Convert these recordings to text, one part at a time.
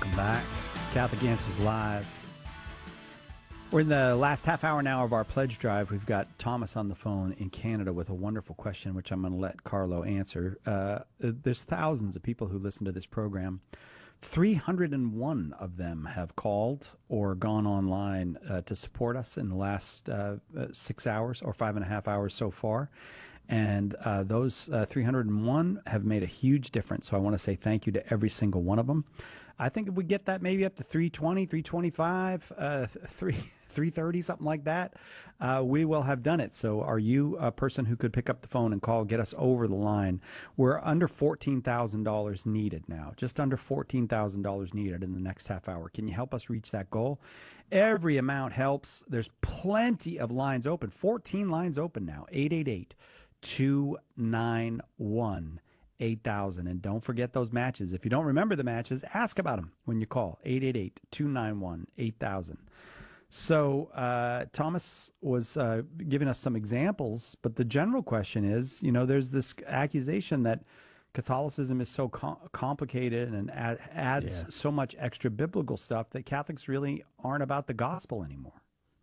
Welcome back. Catholic Answers Live. We're in the last half hour now of our pledge drive. We've got Thomas on the phone in Canada with a wonderful question, which I'm going to let Carlo answer. There's thousands of people who listen to this program. 301 of them have called or gone online to support us in the last 6 hours or 5.5 hours so far. And those 301 have made a huge difference. So I want to say thank you to every single one of them. I think if we get that maybe up to 320, 325, 330, something like that, we will have done it. So are you a person who could pick up the phone and call, get us over the line? We're under $14,000 needed now, just under $14,000 needed in the next half hour. Can you help us reach that goal? Every amount helps. There's plenty of lines open, 14 lines open now, 888-291-8000. And don't forget those matches. If you don't remember the matches, ask about them when you call, 888-291-8000. So Thomas was giving us some examples, but the general question is, there's this accusation that Catholicism is so complicated and adds so much extra biblical stuff that Catholics really aren't about the gospel anymore.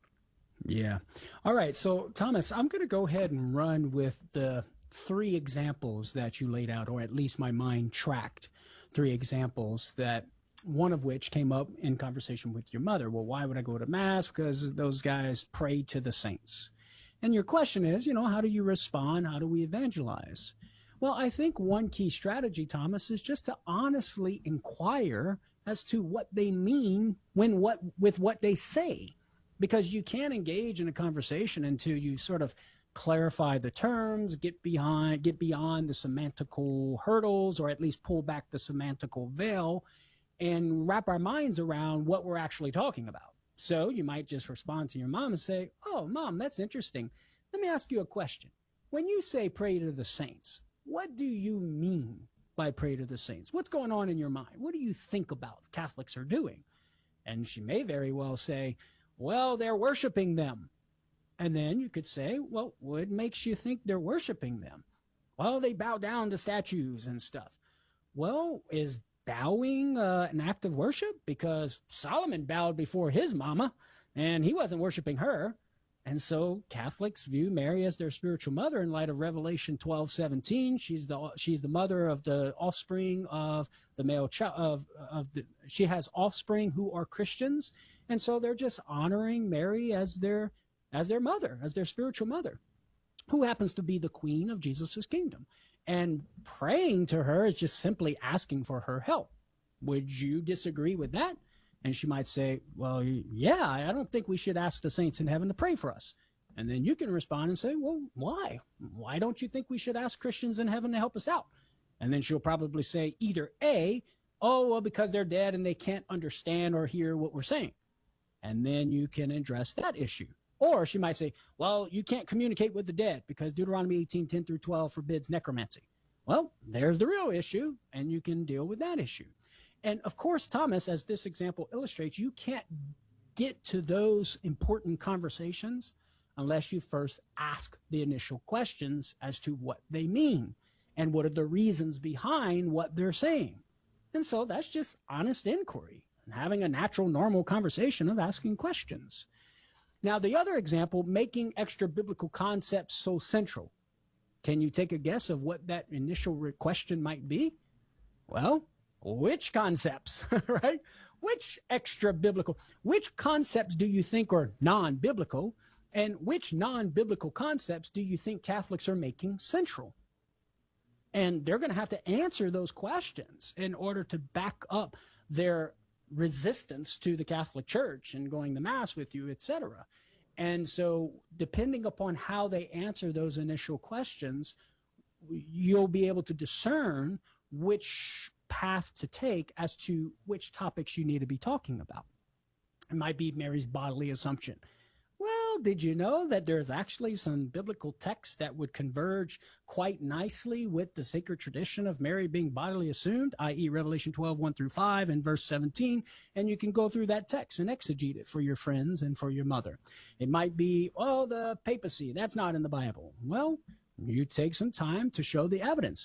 Yeah. All right. So, Thomas, I'm going to go ahead and run with the 3 examples that you laid out, or at least my mind tracked 3 examples, that one of which came up in conversation with your mother. Well, why would I go to Mass? Because those guys prayed to the saints. And your question is, how do you respond? How do we evangelize? Well, I think one key strategy, Thomas, is just to honestly inquire as to what they mean with what they say. Because you can't engage in a conversation until you sort of clarify the terms, get beyond the semantical hurdles, or at least pull back the semantical veil and wrap our minds around what we're actually talking about. So you might just respond to your mom and say, "Oh, Mom, that's interesting. Let me ask you a question. When you say pray to the saints, what do you mean by pray to the saints? What's going on in your mind? What do you think about Catholics are doing?" And she may very well say, "Well, they're worshiping them." And then you could say, "Well, what makes you think they're worshiping them?" "Well, they bow down to statues and stuff." Well, is bowing an act of worship? Because Solomon bowed before his mama, and he wasn't worshiping her. And so Catholics view Mary as their spiritual mother in light of Revelation 12:17. She's the mother of the offspring of the male child she has offspring who are Christians, and so they're just honoring Mary as their mother, as their spiritual mother, who happens to be the queen of Jesus's kingdom. And praying to her is just simply asking for her help. Would you disagree with that? And she might say, "Well, yeah, I don't think we should ask the saints in heaven to pray for us." And then you can respond and say, "Well, why? Why don't you think we should ask Christians in heaven to help us out?" And then she'll probably say either A, "Oh, well, because they're dead and they can't understand or hear what we're saying." And then you can address that issue. Or she might say, "Well, you can't communicate with the dead because Deuteronomy 18:10 through 12 forbids necromancy." Well, there's the real issue, and you can deal with that issue. And of course, Thomas, as this example illustrates, you can't get to those important conversations unless you first ask the initial questions as to what they mean and what are the reasons behind what they're saying. And so that's just honest inquiry and having a natural, normal conversation of asking questions. Now, the other example, making extra biblical concepts so central. Can you take a guess of what that initial question might be? Well, which concepts, right? Which extra biblical, which concepts do you think are non-biblical, and which non-biblical concepts do you think Catholics are making central? And they're going to have to answer those questions in order to back up their resistance to the Catholic Church and going to Mass with you, etc. And so depending upon how they answer those initial questions, you'll be able to discern which path to take as to which topics you need to be talking about. It might be Mary's bodily assumption. Well, did you know that there's actually some biblical texts that would converge quite nicely with the sacred tradition of Mary being bodily assumed, i.e. Revelation 12:1 through 5 and verse 17, and you can go through that text and exegete it for your friends and for your mother. It might be, oh, the papacy, that's not in the Bible. Well, you take some time to show the evidence.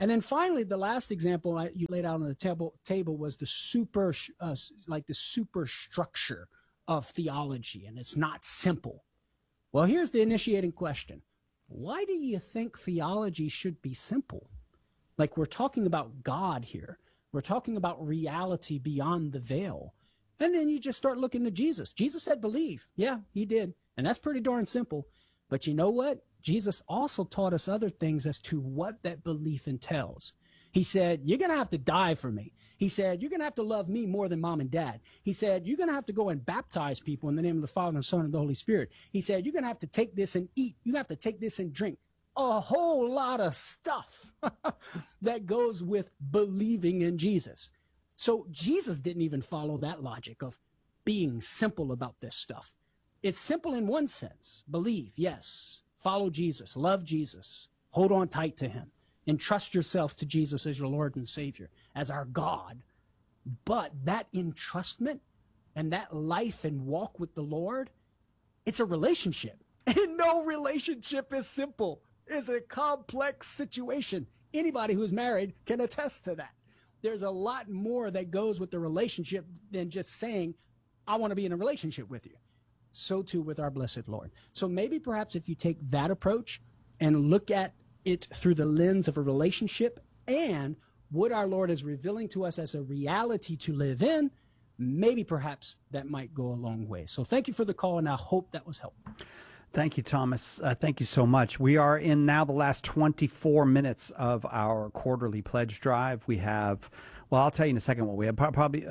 And then finally, the last example you laid out on the table was the the superstructure of theology, and it's not simple. Well, here's the initiating question. Why do you think theology should be simple? Like, we're talking about God here. We're talking about reality beyond the veil. And then you just start looking to Jesus. Jesus said believe. Yeah, he did. And that's pretty darn simple. But you know what? Jesus also taught us other things as to what that belief entails. He said, you're going to have to die for me. He said, you're going to have to love me more than mom and dad. He said, you're going to have to go and baptize people in the name of the Father and Son and the Holy Spirit. He said, you're going to have to take this and eat. You have to take this and drink. A whole lot of stuff that goes with believing in Jesus. So Jesus didn't even follow that logic of being simple about this stuff. It's simple in one sense. Believe, yes. Follow Jesus. Love Jesus. Hold on tight to him. Entrust yourself to Jesus as your Lord and Savior, as our God. But that entrustment and that life and walk with the Lord, it's a relationship. And no relationship is simple. It's a complex situation. Anybody who's married can attest to that. There's a lot more that goes with the relationship than just saying, I want to be in a relationship with you. So too with our blessed Lord. So maybe perhaps if you take that approach and look at it through the lens of a relationship and what our Lord is revealing to us as a reality to live in, maybe perhaps that might go a long way. So thank you for the call, and I hope that was helpful. Thank you, Thomas. Thank you so much. We are in now the last 24 minutes of our quarterly pledge drive. We have, well, I'll tell you in a second what we have. Probably,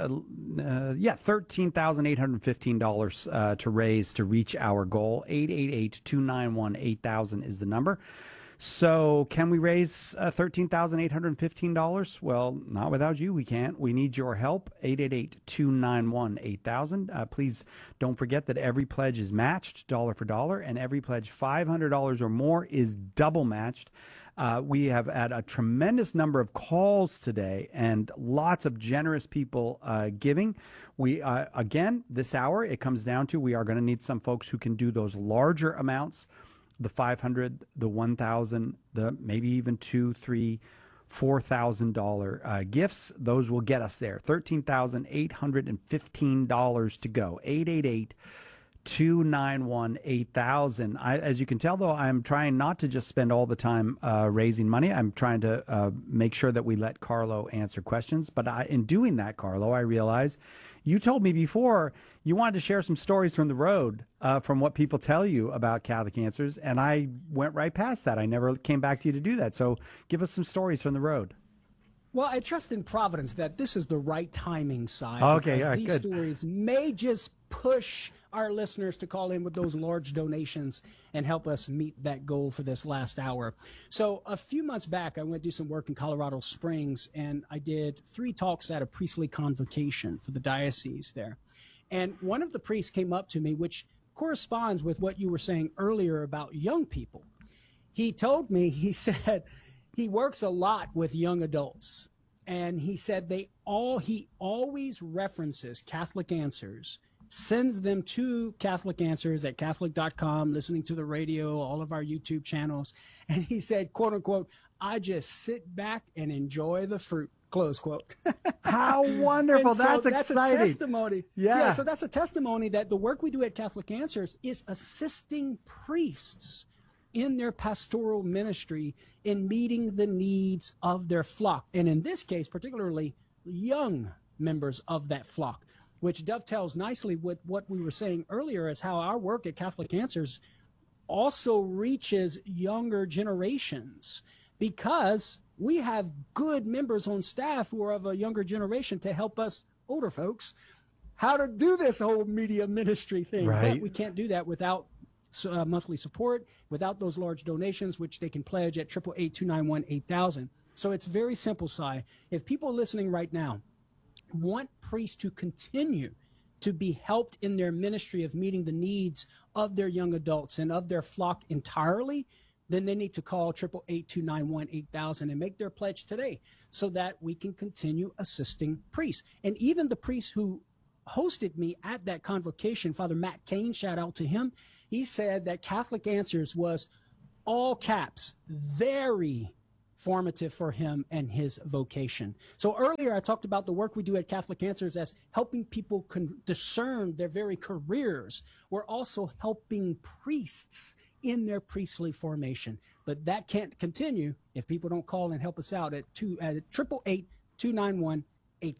$13,815 to raise to reach our goal. 888-291-8000 is the number. So can we raise $13,815? Well, not without you. We can't. We need your help. 888-291-8000. Please don't forget that every pledge is matched dollar for dollar, and every pledge $500 or more is double matched. We have had a tremendous number of calls today and lots of generous people giving. We, again, this hour, it comes down to we are going to need some folks who can do those larger amounts. The $500, the $1,000, the maybe even $2,000, $3,000, $4,000 gifts. Those will get us there. $13,815 to go. 888-291-8000. As you can tell, though, I'm trying not to just spend all the time raising money. I'm trying to make sure that we let Carlo answer questions. But in doing that, Carlo, I realize you told me before you wanted to share some stories from the road, from what people tell you about Catholic Answers, and I went right past that. I never came back to you to do that. So give us some stories from the road. Well, I trust in Providence that this is the right timing, side. Okay, because all right, these good. stories may just push our listeners to call in with those large donations and help us meet that goal for this last hour. So a few months back, I went to do some work in Colorado Springs, and I did 3 talks at a priestly convocation for the diocese there. And one of the priests came up to me, which corresponds with what you were saying earlier about young people. He told me, he said he works a lot with young adults. And he said he always references Catholic Answers, sends them to Catholic Answers at Catholic.com, listening to the radio, all of our YouTube channels. And he said, quote unquote, I just sit back and enjoy the fruit, close quote. How wonderful. So that's exciting. A testimony. Yeah. So that's a testimony that the work we do at Catholic Answers is assisting priests in their pastoral ministry in meeting the needs of their flock. And in this case, particularly young members of that flock, which dovetails nicely with what we were saying earlier as how our work at Catholic Answers also reaches younger generations, because we have good members on staff who are of a younger generation to help us older folks how to do this whole media ministry thing. Right. But we can't do that without monthly support, without those large donations, which they can pledge at 888-291-8000. So it's very simple, Si. If people listening right now want priests to continue to be helped in their ministry of meeting the needs of their young adults and of their flock entirely, then they need to call 888-291-8000 and make their pledge today so that we can continue assisting priests. And even the priest who hosted me at that convocation, Father Matt Kane, shout out to him, he said that Catholic Answers was, all caps, very formative for him and his vocation. So earlier I talked about the work we do at Catholic Answers as helping people discern their very careers. We're also helping priests in their priestly formation. But that can't continue if people don't call and help us out at 888-291-8000.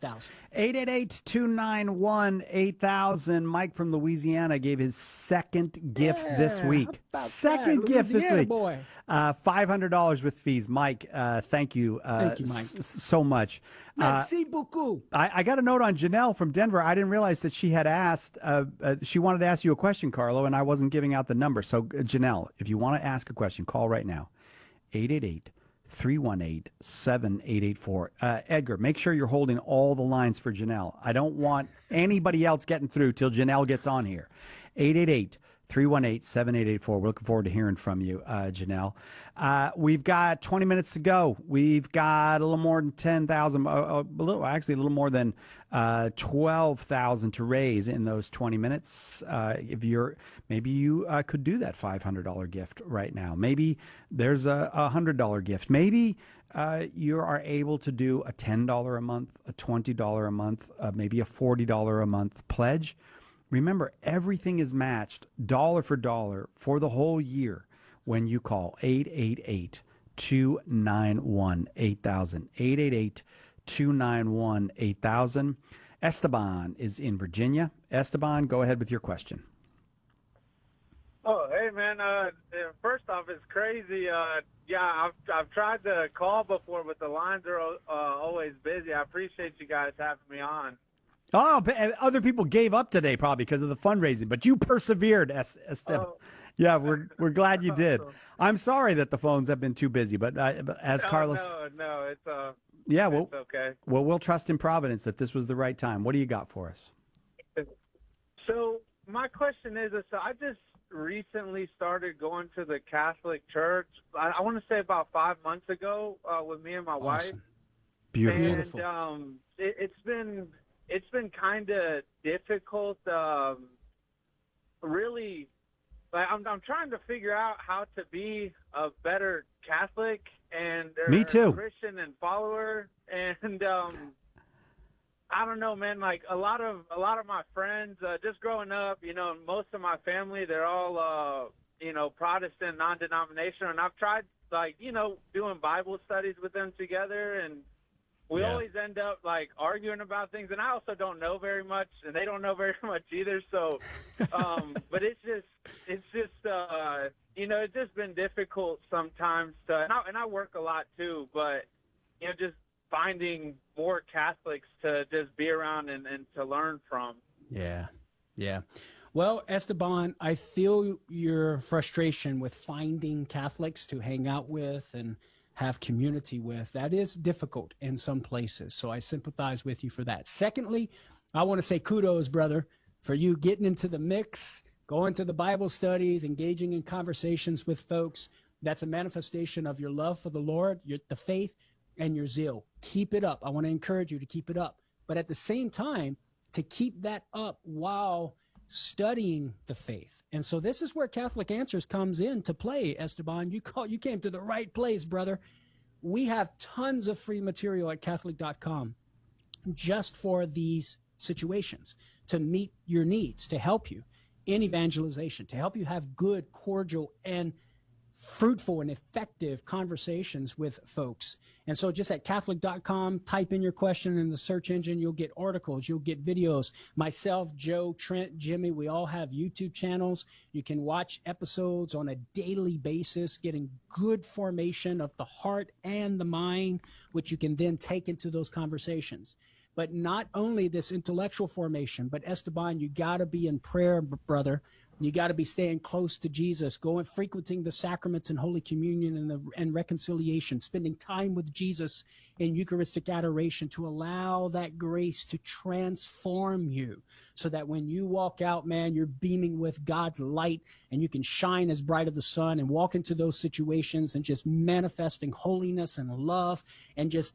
888-291-8000. Mike from Louisiana gave his second gift this week. Second gift this week. Boy. $500 with fees. Mike, thank you. Thank you, Mike. So much. Merci beaucoup. I got a note on Janelle from Denver. I didn't realize that she had asked, she wanted to ask you a question, Carlo, and I wasn't giving out the number. So, Janelle, if you want to ask a question, call right now. 888-318-7884. Edgar, make sure you're holding all the lines for Janelle. I don't want anybody else getting through till Janelle gets on here. 888-318-7884. We're looking forward to hearing from you, Janelle. We've got 20 minutes to go. We've got a little more than 10,000, a little more than 12,000 to raise in those 20 minutes. Maybe you could do that $500 gift right now. Maybe there's a $100 gift. Maybe you are able to do a $10 a month, a $20 a month, maybe a $40 a month pledge. Remember, everything is matched dollar for dollar for the whole year when you call 888-291-8000. 888-291-8000. Esteban is in Virginia. Esteban, go ahead with your question. Oh, hey, man. First off, it's crazy. I've tried to call before, but the lines are always busy. I appreciate you guys having me on. Oh, other people gave up today probably because of the fundraising, but you persevered, Esteban. Oh. Yeah, we're glad you did. I'm sorry that the phones have been too busy, but as Carlos... No, it's... Yeah, it's okay. Well, we'll trust in Providence that this was the right time. What do you got for us? So my question is, so I just recently started going to the Catholic Church. I want to say about 5 months ago with me and my wife. Beautiful. And it's been kind of difficult. Really, I'm trying to figure out how to be a better Catholic and me too. Christian and follower. And I don't know, man. Like a lot of my friends, just growing up, most of my family, they're all Protestant, non-denominational, and I've tried doing Bible studies with them together, and we always end up arguing about things, and I also don't know very much, and they don't know very much either. So, but it's just it's just been difficult sometimes and I work a lot too, but just finding more Catholics to just be around and to learn from. Yeah. Well, Esteban, I feel your frustration with finding Catholics to hang out with and have community with. That is difficult in some places, so I sympathize with you for that. Secondly, I want to say kudos, brother, for you getting into the mix, going to the Bible studies, engaging in conversations with folks. That's a manifestation of your love for the Lord, the faith, and your zeal. Keep it up. I want to encourage you to keep it up. But at the same time, to keep that up while studying the faith. And so this is where Catholic Answers comes in to play, Esteban. You came to the right place, brother. We have tons of free material at Catholic.com just for these situations, to meet your needs, to help you in evangelization, to help you have good, cordial, and fruitful and effective conversations with folks. And so just at Catholic.com, type in your question in the search engine. You'll get articles. You'll get videos. Myself, Joe, Trent, Jimmy, we all have YouTube channels. You can watch episodes on a daily basis, getting good formation of the heart and the mind, which you can then take into those conversations. But not only this intellectual formation, but Esteban, you got to be in prayer, brother. You got to be staying close to Jesus, frequenting the sacraments and Holy Communion and reconciliation, spending time with Jesus in Eucharistic adoration to allow that grace to transform you so that when you walk out, man, you're beaming with God's light and you can shine as bright as the sun and walk into those situations and just manifesting holiness and love and just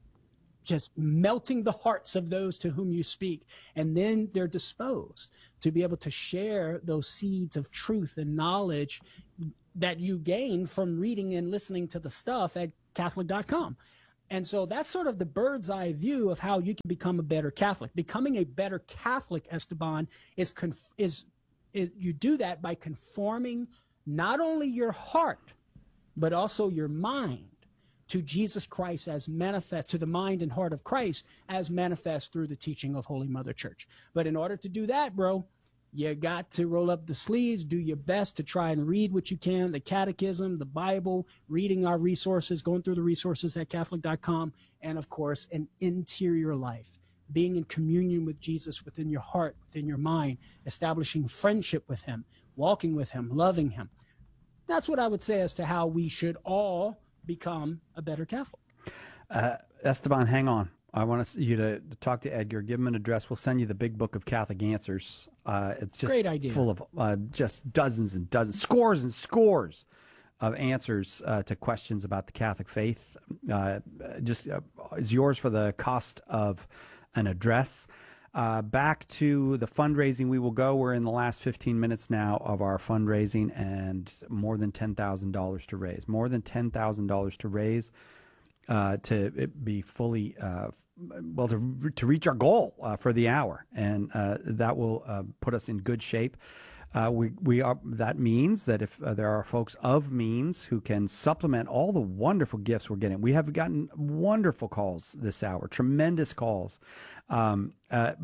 melting the hearts of those to whom you speak. And then they're disposed to be able to share those seeds of truth and knowledge that you gain from reading and listening to the stuff at Catholic.com. And so that's sort of the bird's eye view of how you can become a better Catholic. Becoming a better Catholic, Esteban, is you do that by conforming not only your heart, but also your mind to Jesus Christ as manifest, to the mind and heart of Christ as manifest through the teaching of Holy Mother Church. But in order to do that, bro, you got to roll up the sleeves, do your best to try and read what you can, the catechism, the Bible, reading our resources, going through the resources at Catholic.com, and of course, an interior life, being in communion with Jesus within your heart, within your mind, establishing friendship with him, walking with him, loving him. That's what I would say as to how we should all become a better Catholic. Esteban, hang on. I want you to talk to Edgar, give him an address. We'll send you the big book of Catholic Answers. It's just great idea. Full of just dozens and dozens, scores and scores of answers to questions about the Catholic faith. Is yours for the cost of an address. Back to the fundraising we will go. We're in the last 15 minutes now of our fundraising, and more than $10,000 to raise. More than $10,000 to raise to be fully to reach our goal for the hour, and that will put us in good shape. We are. That means that if there are folks of means who can supplement all the wonderful gifts we're getting, we have gotten wonderful calls this hour, tremendous calls. But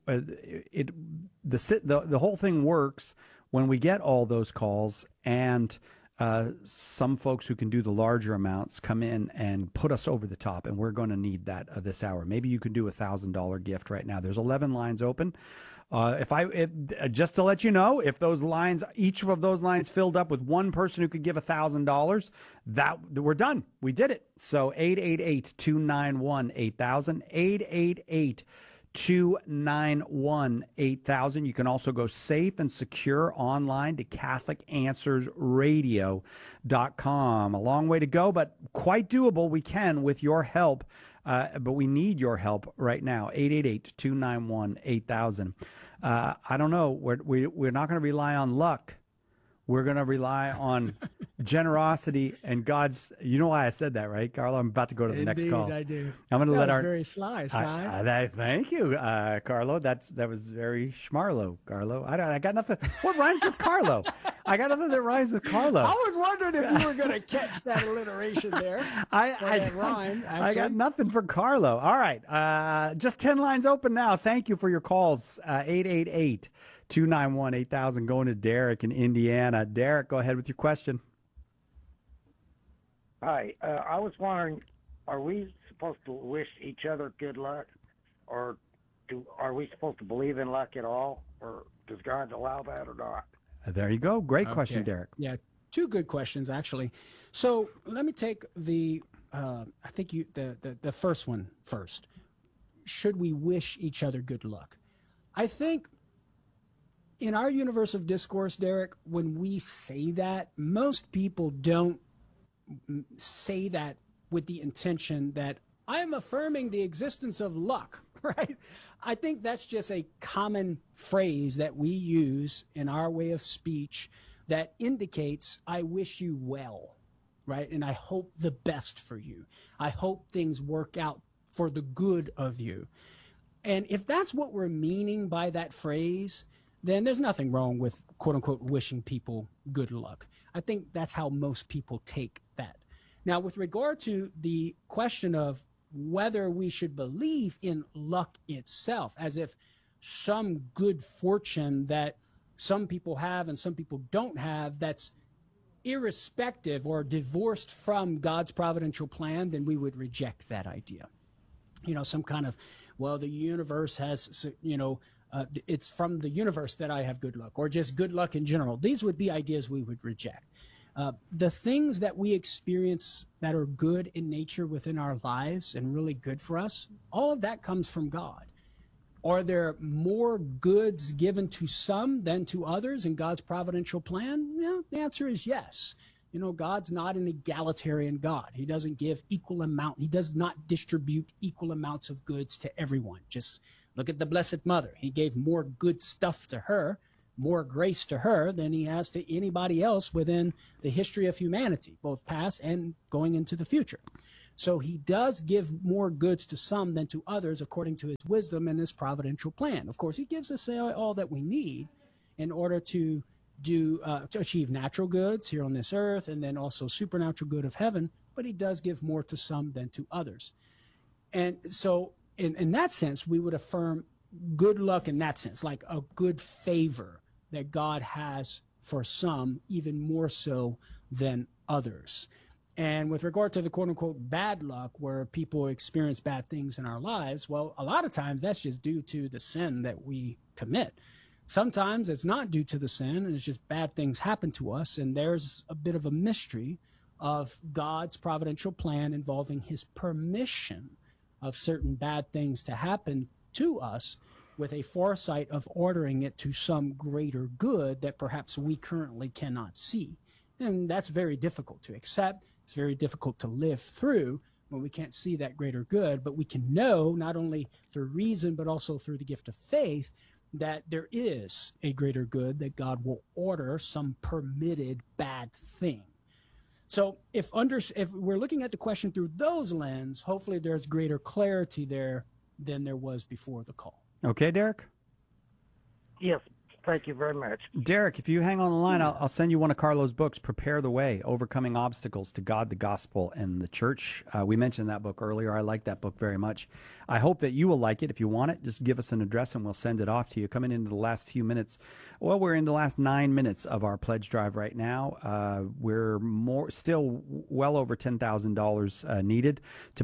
the whole thing works when we get all those calls, and some folks who can do the larger amounts come in and put us over the top, and we're going to need that this hour. Maybe you can do a $1,000 gift right now. There's 11 lines open. Just to let you know, if those lines, each of those lines filled up with one person who could give $1,000, that we're done. We did it. So 888-291-8000, 888-291-8000. You can also go safe and secure online to CatholicAnswersRadio.com. A long way to go, but quite doable. We can with your help, but we need your help right now. 888-291-8000. I don't know. We're not going to rely on luck. We're going to rely on generosity and God's. You know why I said that, right, Carlo? I'm about to go to the next call. Indeed, I do. I'm going to let our very sly. Thank you, Carlo. That was very schmarlo, Carlo. I got nothing. What rhymes with Carlo? I got nothing that rhymes with Carlo. I was wondering if you were going to catch that alliteration there. I got nothing for Carlo. All right. Just 10 lines open now. Thank you for your calls. 888-291-8000. Going to Derek in Indiana. Derek, go ahead with your question. Hi. I was wondering, are we supposed to wish each other good luck, or are we supposed to believe in luck at all, or does God allow that or not? There you go. Great question, Derek. Yeah, two good questions, actually. So let me take the first one first. Should we wish each other good luck? I think in our universe of discourse, Derek, when we say that, most people don't say that with the intention that I am affirming the existence of luck, right? I think that's just a common phrase that we use in our way of speech that indicates I wish you well, right? And I hope the best for you. I hope things work out for the good of you. And if that's what we're meaning by that phrase, then there's nothing wrong with, quote unquote, wishing people good luck. I think that's how most people take that. Now, with regard to the question of whether we should believe in luck itself, as if some good fortune that some people have and some people don't have, that's irrespective or divorced from God's providential plan, then we would reject that idea. You know, some kind of, well, the universe has, it's from the universe that I have good luck, or just good luck in general. These would be ideas we would reject. The things that we experience that are good in nature within our lives and really good for us, all of that comes from God. Are there more goods given to some than to others in God's providential plan? Yeah, the answer is yes. You know, God's not an egalitarian God. He doesn't give equal amount. He does not distribute equal amounts of goods to everyone. Just look at the Blessed Mother. He gave more good stuff to her more grace to her than he has to anybody else within the history of humanity, both past and going into the future. So he does give more goods to some than to others according to his wisdom and his providential plan. Of course, he gives us all that we need in order to achieve natural goods here on this earth, and then also supernatural good of heaven, but he does give more to some than to others. And so in that sense, we would affirm good luck in that sense, like a good favor that God has for some, even more so than others. And with regard to the quote-unquote bad luck, where people experience bad things in our lives, well, a lot of times that's just due to the sin that we commit. Sometimes it's not due to the sin, and it's just bad things happen to us, and there's a bit of a mystery of God's providential plan involving his permission of certain bad things to happen to us, with a foresight of ordering it to some greater good that perhaps we currently cannot see. And that's very difficult to accept. It's very difficult to live through when we can't see that greater good, but we can know, not only through reason, but also through the gift of faith, that there is a greater good, that God will order some permitted bad thing. So if we're looking at the question through those lens, hopefully there's greater clarity there than there was before the call. Okay, Derek? Yes, thank you very much. Derek, if you hang on the line, I'll send you one of Carlo's books, Prepare the Way, Overcoming Obstacles to God, the Gospel, and the Church. We mentioned that book earlier. I like that book very much. I hope that you will like it. If you want it, just give us an address and we'll send it off to you. Coming into the last few minutes, well, we're in the last 9 minutes of our pledge drive right now. We're still well over $10,000 needed to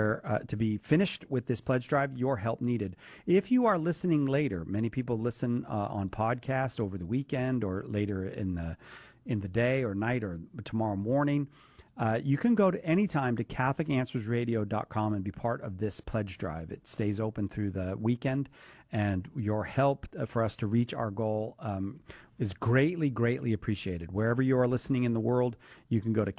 be finished with this pledge drive. Your help needed. If you are listening later, many people listen on podcast over the weekend or later in the day or night or tomorrow morning. You can go to anytime to CatholicAnswersRadio.com and be part of this pledge drive. It stays open through the weekend, and your help for us to reach our goal is greatly, greatly appreciated. Wherever you are listening in the world, you can go to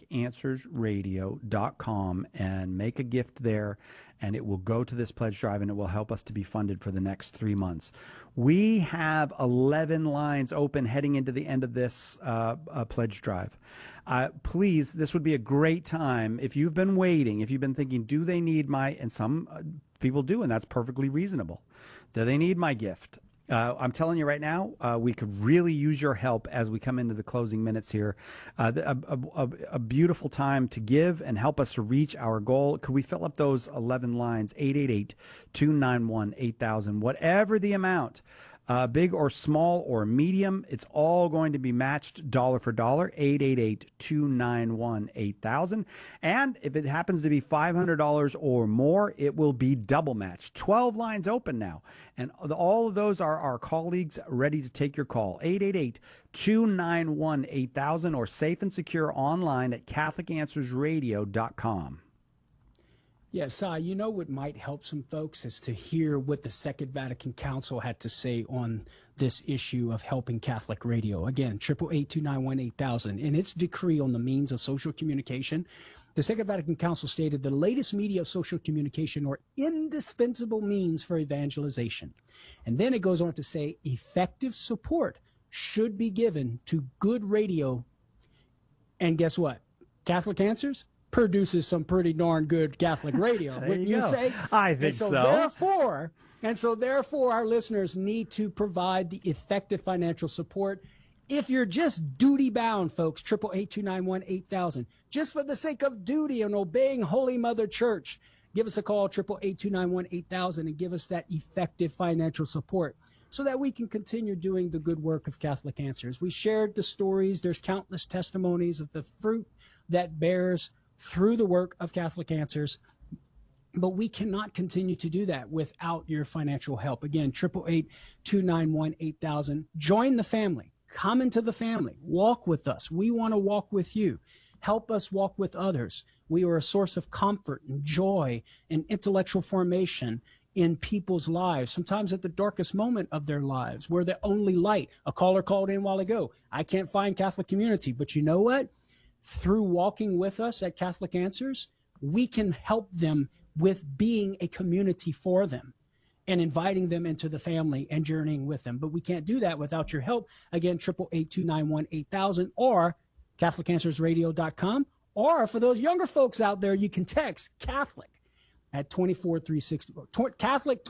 CatholicAnswersRadio.com and make a gift there, and it will go to this pledge drive, and it will help us to be funded for the next 3 months. We have 11 lines open heading into the end of this pledge drive. Please, this would be a great time. If you've been waiting, if you've been thinking, do they need and some people do, and that's perfectly reasonable. Do they need my gift? I'm telling you right now, we could really use your help as we come into the closing minutes here. A beautiful time to give and help us to reach our goal. Could we fill up those 11 lines? 888-291-8000. Whatever the amount, big or small or medium, it's all going to be matched dollar for dollar. 888-291-8000. And if it happens to be $500 or more, it will be double matched. 12 lines open now. And all of those are our colleagues ready to take your call. 888-291-8000 or safe and secure online at CatholicAnswersRadio.com. Yes, you know what might help some folks is to hear what the Second Vatican Council had to say on this issue of helping Catholic radio. Again, 888-291-8000. In its decree on the means of social communication, the Second Vatican Council stated the latest media of social communication are indispensable means for evangelization. And then it goes on to say effective support should be given to good radio. And guess what? Catholic Answers produces some pretty darn good Catholic radio, wouldn't you say? I think so. Therefore, our listeners need to provide the effective financial support. If you're just duty-bound, folks, 888-291-8000, just for the sake of duty and obeying Holy Mother Church, give us a call, 888-291-8000, and give us that effective financial support so that we can continue doing the good work of Catholic Answers. We shared the stories. There's countless testimonies of the fruit that bears through the work of Catholic Answers, but we cannot continue to do that without your financial help. Again, 888-291-8000. Join the family. Come into the family. Walk with us. We want to walk with you. Help us walk with others. We are a source of comfort and joy and intellectual formation in people's lives, sometimes at the darkest moment of their lives. We're the only light. A caller called in a while ago. I can't find Catholic community, but you know what? Through walking with us at Catholic Answers, we can help them with being a community for them. and inviting them into the family and journeying with them. But we can't do that without your help. Again, 888-291-8000 or CatholicAnswersRadio.com. Or for those younger folks out there, you can text Catholic at 24360. Catholic